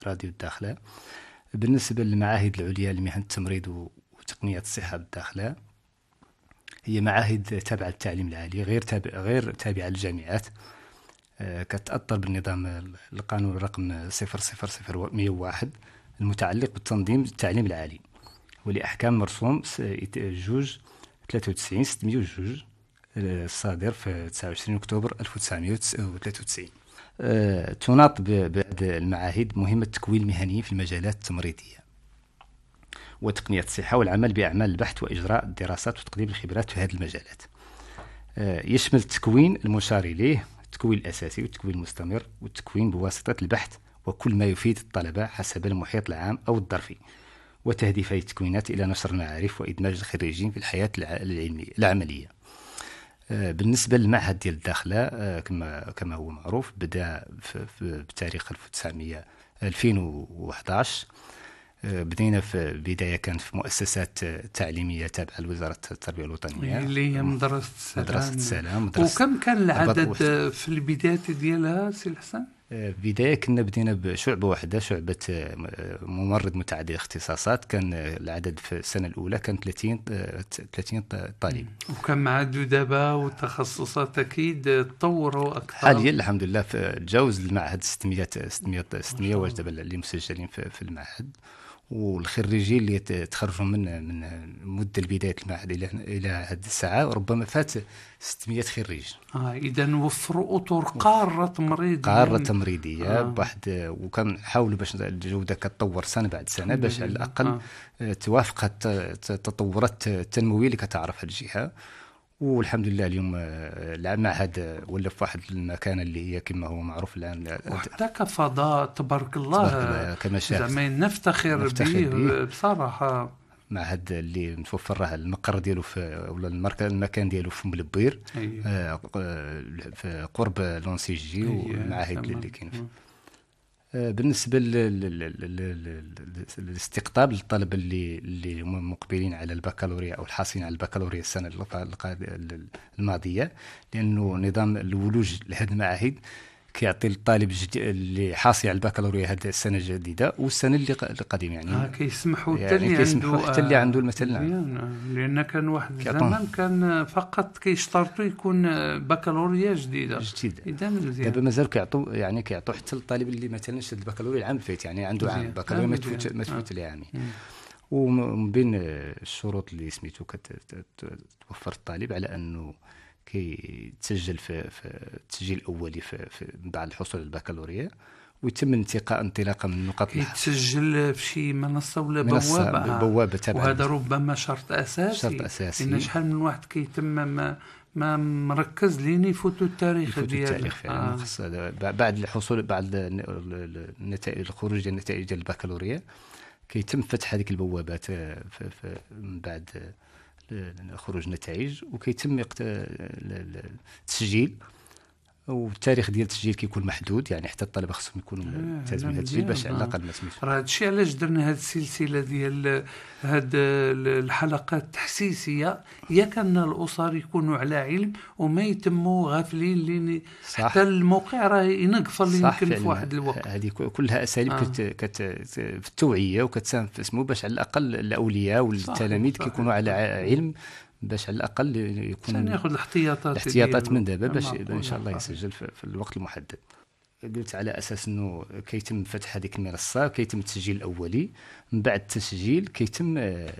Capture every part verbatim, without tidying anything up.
راديو الداخلة. بالنسبة للمعاهد العليا لمهن التمريض وتقنيات الصحة بالداخلة، هي معاهد تابعة للتعليم العالي، غير تابع غير تابعة للجامعات، كتأثر بالنظام القانون رقم صفر صفر صفر مئة وواحد المتعلق بتنظيم التعليم العالي، ولأحكام مرسوم جوج ثلاثة وتسعين ستمئة وجوج الصادر في تسعة وعشرين أكتوبر ألف وتسعمئة وثلاثة وتسعين. أه تناط بهذه المعاهد مهمة التكوين المهني في المجالات التمريضية وتقنية الصحة والعمل بأعمال البحث وإجراء الدراسات وتقديم الخبرات في هذه المجالات. أه يشمل التكوين المشار إليه، التكوين الأساسي والتكوين المستمر والتكوين بواسطة البحث وكل ما يفيد الطلبة حسب المحيط العام أو الظرفي، وتهديف هذه التكوينات إلى نشر المعارف وإدماج الخريجين في الحياة العلمية العملية. بالنسبة للمعهد ديال الداخلة كما كما هو معروف، بدأ بتاريخ ألف وتسعمئة ألفين وأحد عشر. بدينا في بداية كانت في مؤسسات تعليمية تابعة لوزارة التربية الوطنية اللي هي مدرسة السلام. مدرسة السلام مدرسة وكم كان العدد في البداية ديالها سي الحسن؟ بداية كنا بدينا بشعبة واحدة، شعبة ممرض متعدد الاختصاصات. كان العدد في السنة الأولى كان ثلاثين ثلاثين طالب. وكم معدوا دابا والتخصصات أكيد تطوروا أكثر حاليا الحمد لله. تجاوز المعهد ستمئة ستمئة ستمئة واش دابا اللي مسجلين في المعهد، والخريجين اللي تخرجوا من من مدة بداية المعهد إلى إلى هذه الساعة ربما فات ستمئة خريج. آه إذا وفروا أطر قارة تمريضية قارة تمريضية آه. بواحد، وكان حاولوا باش الجودة كتطور سنة بعد سنة باش على الأقل آه. توافق التطورات التنموية اللي كتعرف هذه الجهة. والحمد لله اليوم المعهد ولا في واحد المكان اللي هي كما هو معروف الآن وحتى كفضاء تبارك الله كما شاهد زعما نفتخر به بصراحة. معهد اللي متوفر راه المقر ديالو في ولا المركز المكان ديالو في ملبير. أيوه. آه في قرب لونسيجي. أيوه. والمعاهد اللي كاين فيه. آه بالنسبه للاستقطاب للطلبه اللي اللي هم مقبلين على البكالوريا او الحاصلين على البكالوريا السنه الماضيه، لانه نظام الولوج لهذه المعاهد كيعطي الطالب اللي حاصل على البكالوريا هذه السنه الجديده والسنه اللي القديمه يعني اه كيسمحوا حتى يعني اللي كيسمحوا عنده حتى اللي عنده مثلا. لان كان واحد الزمان كان فقط كيشترطوا يكون بكالوريا جديده جديده. اذا دابا مازال كيعطوا يعني كيعطوا حتى للطالب اللي مثلا شد البكالوريا العام الفايت، يعني عنده عام بكالوريا ما تفوت ما تفوت ليه عامي. ومن بين الشروط اللي سميتو كتوفر الطالب على انه كيتسجل في, في التسجيل الاولي في, في بعد الحصول على البكالوريا، ويتم انتقاء انطلاقا من نقاط يتسجل في شي منصه ولا بوابه بوابه تبع، وهذا ربما شرط اساسي شرط اساسي لان شحال من واحد كيتم ما ما مركز لين يفوتوا التاريخ ديالو. آه. بعد الحصول بعد النتائج الخروج ديال النتائج ديال البكالوريا كيتم فتح هذيك البوابات في, في من بعد خروج النتائج، وكيتم التسجيل، والتاريخ ديال التسجيل كيكون محدود، يعني حتى الطلبه خصهم يكونوا ملتزمين هذا الشيء باش على الاقل ما سميتش. راه هذا الشيء علاش درنا هذه السلسله ديال هاد الحلقات التحسيسيه، يا كان الاسر يكونوا على علم وما يتموا غافلين لين حتى الموقع راه ينقفل يمكن في واحد الوقت. هذه كلها اساليب آه. كت كت في التوعيه وكتساهم في اسمه باش على الاقل الاولياء والتلاميذ كيكونوا على علم باش على الاقل يكون ياخذ الاحتياطات الاحتياطات من دابا باش ان شاء الله يسجل في, في الوقت المحدد. قلت على اساس انه كيتم فتح هذيك المنصه، كيتم التسجيل الاولي، من بعد التسجيل كيتم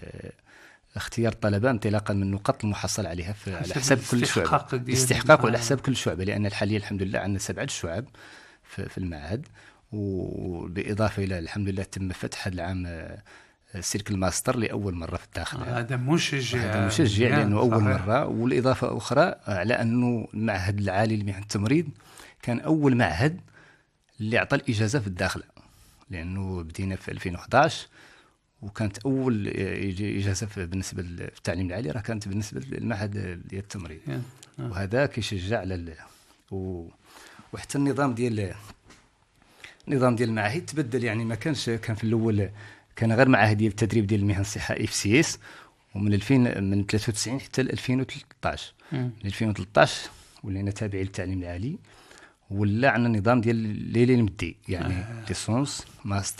اختيار الطلبه انطلاقا من النقاط المحصل عليها في على حسب كل شعبه، الاستحقاق وعلى حسب كل شعبه، لان الحاليا الحمد لله عندنا سبعه شعب في, في المعهد، وبالاضافه الى الحمد لله تم فتح هذا العام سيرك الماستر لأول مرة في الداخل. هذا مشجع، هذا مشجع لأنه أول مرة. والإضافة أخرى على أنه المعهد العالي لمهن التمريض كان أول معهد اللي أعطى الإجازة في الداخل، لأنه بدينا في ألفين وأحد عشر وكانت أول إجازة بالنسبة للتعليم العالي راه كانت بالنسبة للمعهد ديال التمريض، وهذا كيشجع على ال... و... وحتى النظام ديال النظام ديال المعاهد تبدل، يعني ما كانش كان في الأول كان غير معاهد ديال التدريب ديال المهن الصحه اف سي اس، ومن ألفين من ثلاثة وتسعين حتى ألفين وثلاثة عشر. من ألفين وثلاثة عشر ولينا تابعين للتعليم العالي، ولا عندنا نظام ديال ليلي المدي، يعني آه. ليسونس ماستر